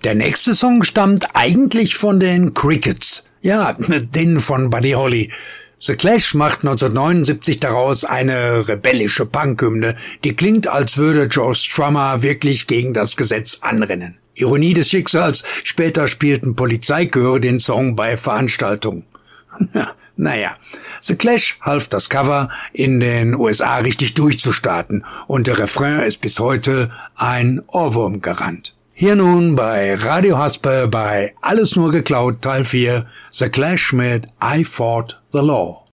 Der nächste Song stammt eigentlich von den Crickets. Ja, den von Buddy Holly. The Clash macht 1979 daraus eine rebellische Punkhymne, die klingt, als würde Joe Strummer wirklich gegen das Gesetz anrennen. Ironie des Schicksals, später spielten Polizeichöre den Song bei Veranstaltungen. Naja, The Clash half das Cover in den USA richtig durchzustarten und der Refrain ist bis heute ein Ohrwurmgarant. Hier nun bei Radio Haspe bei Alles nur geklaut Teil 4, The Clash mit I Fought the Law.